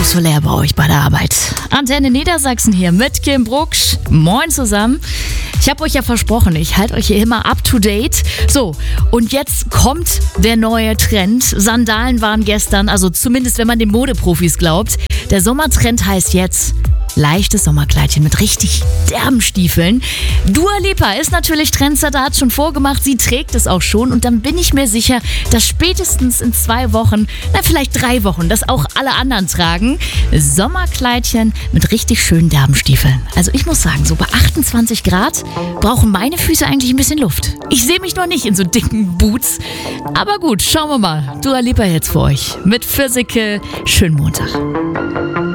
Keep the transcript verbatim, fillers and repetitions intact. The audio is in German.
so leer bei euch bei der Arbeit. Antenne Niedersachsen hier mit Kim Brucksch. Moin zusammen. Ich habe euch ja versprochen, ich halte euch hier immer up to date. So, und jetzt kommt der neue Trend. Sandalen waren gestern, also zumindest wenn man den Modeprofis glaubt. Der Sommertrend heißt jetzt leichtes Sommerkleidchen mit richtig derben Stiefeln. Dua Lipa ist natürlich Trendsetter, hat schon vorgemacht, sie trägt es auch schon. Und dann bin ich mir sicher, dass spätestens in zwei Wochen, na vielleicht drei Wochen, das auch alle anderen tragen. Sommerkleidchen mit richtig schönen derben Stiefeln. Also ich muss sagen, so bei achtundzwanzig Grad brauchen meine Füße eigentlich ein bisschen Luft. Ich sehe mich noch nicht in so dicken Boots. Aber gut, schauen wir mal. Dua Lipa jetzt für euch mit Physical. Schönen Montag.